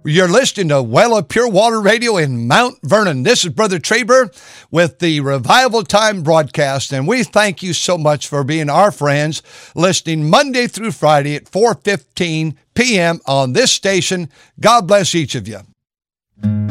You're listening to Well of Pure Water Radio in Mount Vernon. This is Brother Traber with the Revival Time broadcast, and we thank you so much for being our friends, listening Monday through Friday at 4:15 p.m. on this station. God bless each of you.